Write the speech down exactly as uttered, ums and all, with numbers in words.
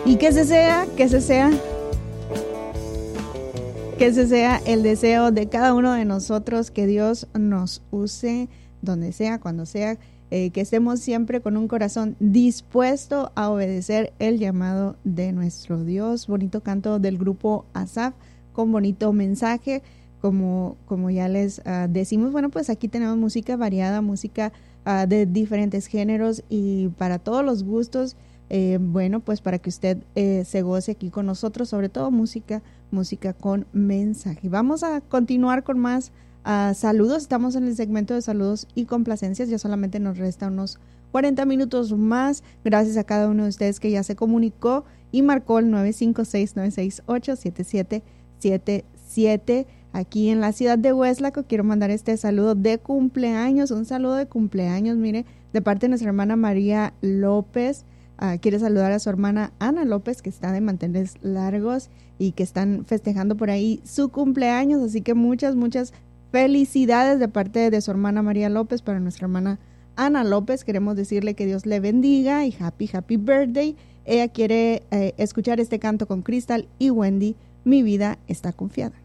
Y que ese sea, que ese sea, que ese sea el deseo de cada uno de nosotros, que Dios nos use donde sea, cuando sea, eh, que estemos siempre con un corazón dispuesto a obedecer el llamado de nuestro Dios. Bonito canto del grupo Asaf, con bonito mensaje, como, como ya les uh, decimos. Bueno, pues aquí tenemos música variada, música uh, de diferentes géneros y para todos los gustos. Eh, bueno, pues para que usted eh, se goce aquí con nosotros, sobre todo música, música con mensaje. Vamos a continuar con más uh, saludos. Estamos en el segmento de saludos y complacencias. Ya solamente nos resta unos cuarenta minutos más. Gracias a cada uno de ustedes que ya se comunicó y marcó el nueve cinco seis, nueve seis ocho, siete siete siete siete. Aquí en la ciudad de Hueslaco quiero mandar este saludo de cumpleaños, un saludo de cumpleaños, mire, de parte de nuestra hermana María López. Uh, quiere saludar a su hermana Ana López, que está de manteles largos y que están festejando por ahí su cumpleaños, así que muchas, muchas felicidades de parte de su hermana María López para nuestra hermana Ana López. Queremos decirle que Dios le bendiga y happy, happy birthday. Ella quiere eh, escuchar este canto con Crystal y Wendy, Mi vida está confiada.